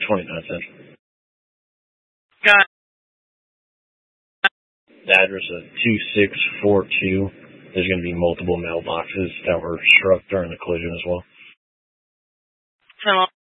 29 Central. Got it. The address is 2642. There's going to be multiple mailboxes that were struck during the collision as well. So